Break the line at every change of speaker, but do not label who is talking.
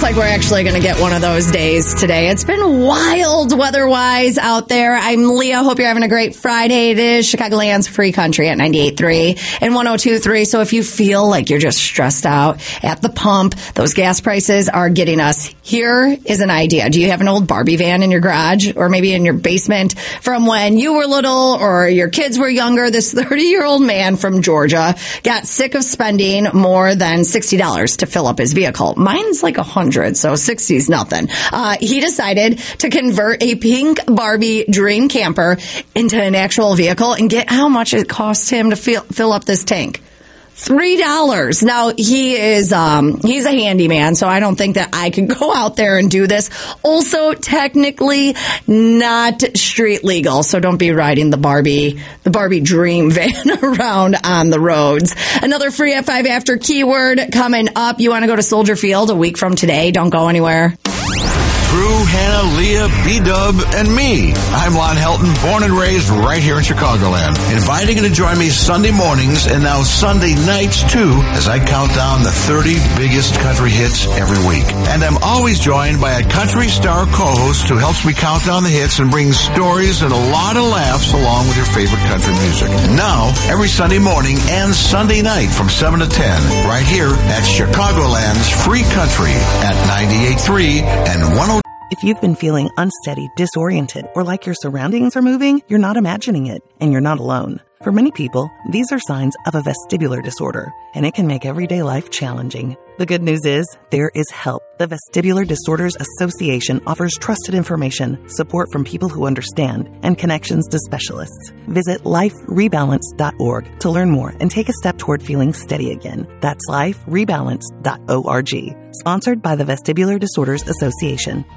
like we're actually going to get one of those days today. It's been wild weather-wise out there. I'm Leah. Hope you're having a great Friday. It is Chicagoland's Free Country at 98.3 and 102.3. So if you feel like you're just stressed out at the pump, those gas prices are getting us. Here is an idea. Do you have an old Barbie van in your garage or maybe in your basement from when you were little or your kids were younger? This 30-year-old man from Georgia got sick of spending more than $60 to fill up his vehicle. Mine's like $100, so 60 is nothing. He decided to convert a pink Barbie dream camper into an actual vehicle and get how much it cost him to fill up this tank. $3. Now, he's a handyman, so I don't think that I could go out there and do this. Also, technically not street legal, so don't be riding the Barbie dream van around on the roads. Another free at 5 after keyword coming up. You want to go to Soldier Field a week from today? Don't go anywhere.
Drew, Hannah, Leah, B-Dub, and me. I'm Lon Helton, born and raised right here in Chicagoland. Inviting you to join me Sunday mornings and now Sunday nights, too, as I count down the 30 biggest country hits every week. And I'm always joined by a country star co-host who helps me count down the hits and brings stories and a lot of laughs along with your favorite country music. Now, every Sunday morning and Sunday night from 7 to 10, right here at Chicagoland's Free Country at 98.3 and 102.
If you've been feeling unsteady, disoriented, or like your surroundings are moving, you're not imagining it, and you're not alone. For many people, these are signs of a vestibular disorder, and it can make everyday life challenging. The good news is, there is help. The Vestibular Disorders Association offers trusted information, support from people who understand, and connections to specialists. Visit liferebalance.org to learn more and take a step toward feeling steady again. That's liferebalance.org. Sponsored by the Vestibular Disorders Association.